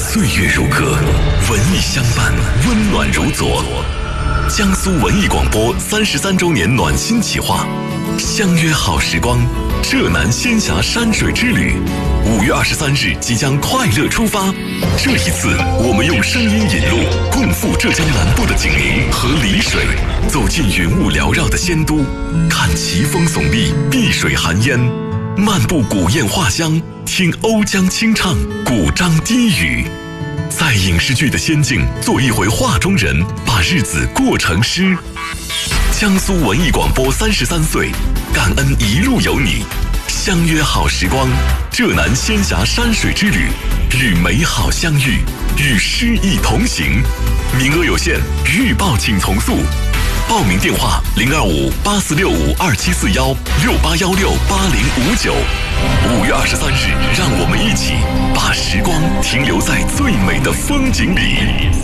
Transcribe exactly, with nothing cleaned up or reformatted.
岁月如歌，文艺相伴，温暖如昨。江苏文艺广播三十三周年暖心企划，相约好时光，浙南仙侠山水之旅。五月二十三日即将快乐出发。这一次，我们用声音引路，共赴浙江南部的景宁和丽水，走进云雾缭绕的仙都，看奇峰耸立，碧水含烟，漫步古堰画乡，听瓯江清唱，古箏低语。在影视剧的仙境做一回画中人，把日子过成诗。江苏文艺广播三十三岁，感恩一路有你，相约好时光，浙南仙侠山水之旅，与美好相遇，与诗意同行。名额有限，预报请从速。报名电话零二五八四六五二七四幺六八幺六八零五九。五月二十三日，让我们一起把时光停留在最美的风景里。